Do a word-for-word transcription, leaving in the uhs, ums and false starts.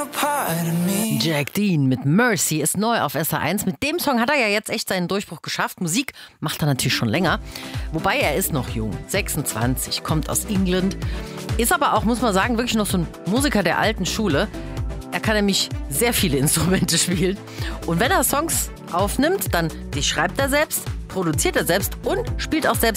Jack Dean mit Mercy ist neu auf S R eins. Mit dem Song hat er ja jetzt echt seinen Durchbruch geschafft. Musik macht er natürlich schon länger. Wobei er ist noch jung, sechsundzwanzig, kommt aus England. Ist aber auch, muss man sagen, wirklich noch so ein Musiker der alten Schule. Er kann nämlich sehr viele Instrumente spielen. Und wenn er Songs aufnimmt, dann die schreibt er selbst, produziert er selbst und spielt auch selbst